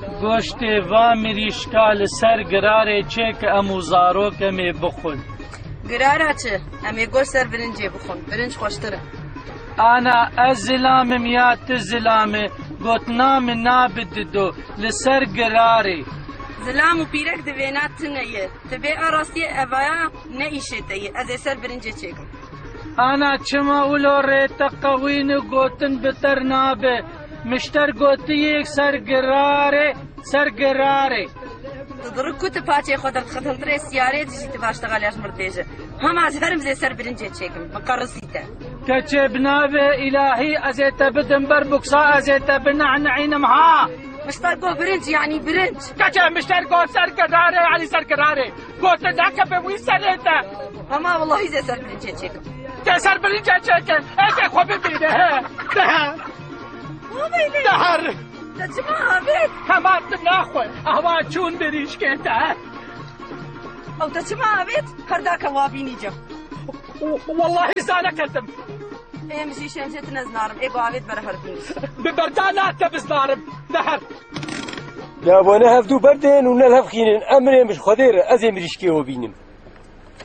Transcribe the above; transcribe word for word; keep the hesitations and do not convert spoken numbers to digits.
گۆشتێ وا مریشکا لەسەر گرارێ چێ کە ئەم و زارۆکەمێ بخۆن. گرارە چ؟ ئەمێ گۆشت سەر برنجێ بخۆن، برنج خۆشترە. ئانا ئەس زلامم یا تو زلامێ گوتنا من نابددۆ لەسەر گرارێ. زلام و پیرەک دەوێنات تنەیە، دەبێ ئاڕاستیە ئەڤایە نەئیشێتەیە، ئەزێ سەر برنجێ چێکم. ئانا چما ولۆ ڕێتە قەوین و گوتن بتەر نابێ، مشتەر گوتیەک سەر گرارێ سەر گرارێ. دڕک کوتە پاچێ خۆ دەرخەتەنترێ سیارێ دژیتە باشتەغالیاش مردێژە. هەماز هەرم زێ سەر برنجێ چێکم، بەقەڕسیتە. کەچێ بنابێ ئیلاهی ئەزێتە بدم بەر بوکسا ئەزێتە بنەعنەعینم ها. مشتەر گۆ برنج یعنی برنج. کەچێ مشتەر گۆ سەر گرارێ یعنی سەر گرارێ. گۆتە داکە بێ وی سەرێتە. هەما وەڵڵاهی زێ سەر برنجێ چێکم. دە سەر برنجێ چێکە ئێکێ خۆ ببینێ هێ. دەهەر. دەچما ئابێت. هەماتم ناخۆی ئەوا چوون بریشکێتە. ئەو دەچما ئابێت هەرداکە وابینی جە. واللهی زانەکەتم. ئێمەشی شێمجێت نەزنارم ئێ باوێت بەرە هەربین. ببەردا ناتە بزنارم دەهەر. لابۆنە هەفتوو بەردێن و نەل هەفخینن ئەمرێ مش خۆدێرە ئەزێ مریشکێوە بینم.